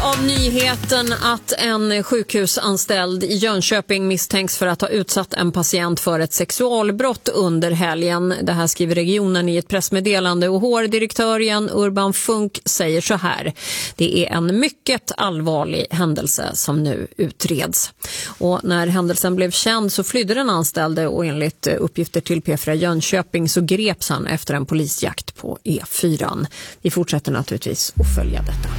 av nyheten att en sjukhusanställd i Jönköping misstänks för att ha utsatt en patient för ett sexualbrott under helgen. Det här skriver regionen i ett pressmeddelande och HR-direktören Urban Funk säger så här: det är en mycket allvarlig händelse som nu utreds. Och när händelsen blev känd så flydde den anställde och enligt uppgifter till P4 Jönköping så greps han efter en polisjakt på E4. Vi fortsätter naturligtvis att följa detta.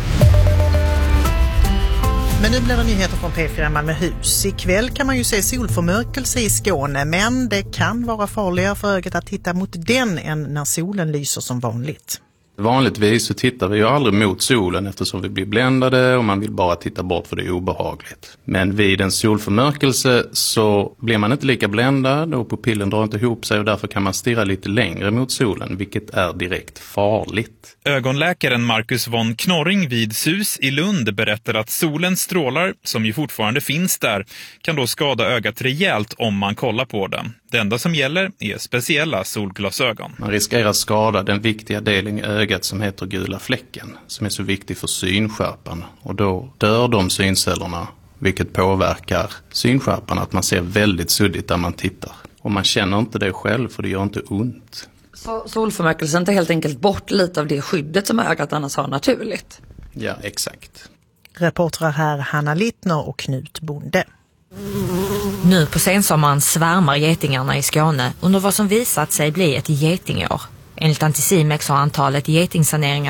Men nu blir det nyheter från P4 Malmöhus. Ikväll kan man ju se solförmörkelse i Skåne, men det kan vara farligare för ögat att titta mot den än när solen lyser som vanligt. Vanligtvis så tittar vi ju aldrig mot solen eftersom vi blir bländade och man vill bara titta bort för det är obehagligt. Men vid en solförmörkelse så blir man inte lika bländad och pupillen drar inte ihop sig och därför kan man stirra lite längre mot solen, vilket är direkt farligt. Ögonläkaren Marcus von Knorring vid SUS i Lund berättar att solens strålar, som ju fortfarande finns där, kan då skada ögat rejält om man kollar på den. Det enda som gäller är speciella solglasögon. Man riskerar skada den viktiga delen i ögat som heter gula fläcken, som är så viktig för synskärpan. Och då dör de syncellerna, vilket påverkar synskärpan, att man ser väldigt suddigt där man tittar. Och man känner inte det själv för det gör inte ont. Så solförmörkelsen tar helt enkelt bort lite av det skyddet som ögat annars har naturligt? Ja, exakt. Reportrar här Hanna Littner och Knut Bonde. Nu på sensommaren svärmar getingarna i Skåne under vad som visat sig bli ett getingår. Enligt Anticimex har antalet getingsaneringar